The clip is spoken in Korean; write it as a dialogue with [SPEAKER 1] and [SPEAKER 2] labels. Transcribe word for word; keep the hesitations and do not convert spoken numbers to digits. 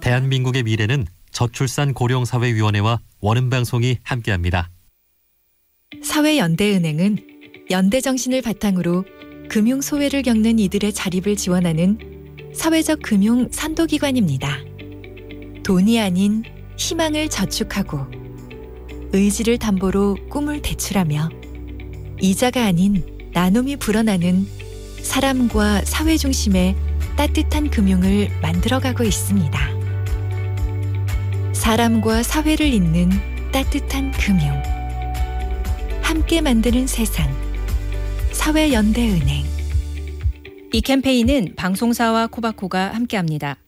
[SPEAKER 1] 대한민국의 미래는 저출산 고령사회위원회와 원음방송이 함께합니다.
[SPEAKER 2] 사회연대은행은 연대정신을 바탕으로 금융 소외를 겪는 이들의 자립을 지원하는 사회적 금융 선도기관입니다. 돈이 아닌 희망을 저축하고 의지를 담보로 꿈을 대출하며 이자가 아닌 나눔이 불어나는 사람과 사회 중심의 따뜻한 금융을 만들어가고 있습니다. 사람과 사회를 잇는 따뜻한 금융. 함께 만드는 세상. 사회연대은행.
[SPEAKER 3] 이 캠페인은 방송사와 코바코가 함께합니다.